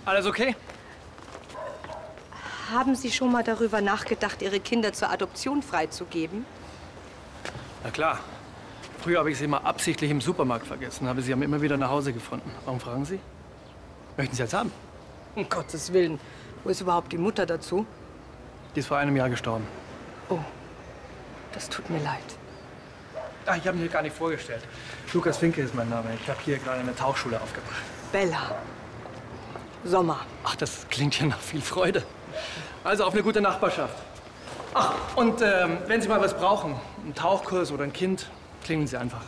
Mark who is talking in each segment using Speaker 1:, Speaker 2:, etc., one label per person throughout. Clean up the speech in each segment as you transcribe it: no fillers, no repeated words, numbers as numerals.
Speaker 1: Alles okay?
Speaker 2: Haben Sie schon mal darüber nachgedacht, Ihre Kinder zur Adoption freizugeben?
Speaker 1: Na klar. Früher habe ich sie immer absichtlich im Supermarkt vergessen, habe sie immer wieder nach Hause gefunden. Warum fragen Sie? Möchten Sie jetzt haben?
Speaker 2: Um Gottes Willen. Wo ist überhaupt die Mutter dazu?
Speaker 1: Die ist vor einem Jahr gestorben.
Speaker 2: Oh, das tut mir leid.
Speaker 1: Ach, ich habe mich gar nicht vorgestellt. Lukas Finke ist mein Name. Ich habe hier gerade eine Tauchschule aufgebracht.
Speaker 2: Bella. Sommer.
Speaker 1: Ach, das klingt ja nach viel Freude. Also auf eine gute Nachbarschaft. Ach, und wenn Sie mal was brauchen, einen Tauchkurs oder ein Kind, klingeln Sie einfach.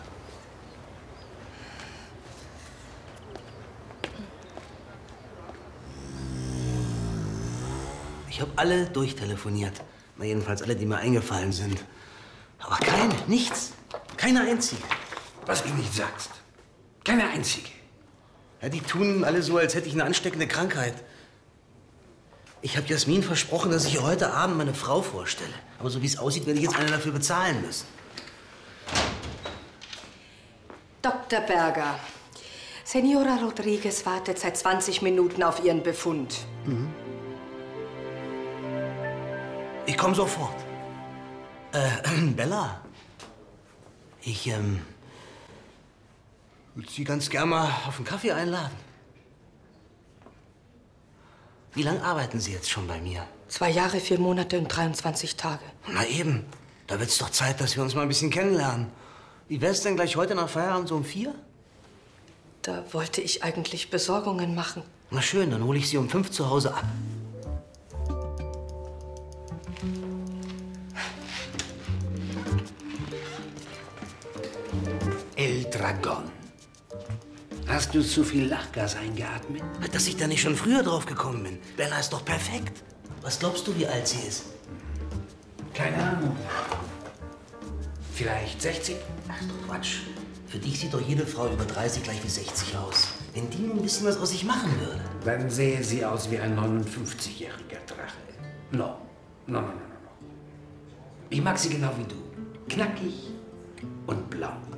Speaker 3: Ich habe alle durchtelefoniert. Na, jedenfalls alle, die mir eingefallen sind. Aber keine, nichts. Keine einzige.
Speaker 4: Was du nicht sagst. Keine einzige.
Speaker 3: Ja, die tun alle so, als hätte ich eine ansteckende Krankheit. Ich habe Jasmin versprochen, dass ich ihr heute Abend meine Frau vorstelle. Aber so wie es aussieht, werde ich jetzt eine dafür bezahlen müssen.
Speaker 2: Dr. Berger, Senora Rodriguez wartet seit 20 Minuten auf Ihren Befund.
Speaker 3: Mhm. Ich komme sofort. Bella, ich würde Sie ganz gern mal auf einen Kaffee einladen. Wie lange arbeiten Sie jetzt schon bei mir?
Speaker 2: 2 Jahre, 4 Monate und 23 Tage.
Speaker 3: Na eben, da wird's doch Zeit, dass wir uns mal ein bisschen kennenlernen. Wie wär's denn gleich heute nach Feierabend so um 4?
Speaker 2: Da wollte ich eigentlich Besorgungen machen.
Speaker 3: Na schön, dann hole ich Sie um 5 zu Hause ab.
Speaker 4: El Dragon. Hast du zu viel Lachgas eingeatmet?
Speaker 3: Dass ich da nicht schon früher drauf gekommen bin. Bella ist doch perfekt. Was glaubst du, wie alt sie ist?
Speaker 4: Keine Ahnung. Vielleicht 60?
Speaker 3: Ach doch Quatsch. Für dich sieht doch jede Frau über 30 gleich wie 60 aus. Wenn die nur ein bisschen was aus sich machen würde.
Speaker 4: Dann sähe sie aus wie ein 59-jähriger Drache. No. Ich mag sie genau wie du. Knackig und blau.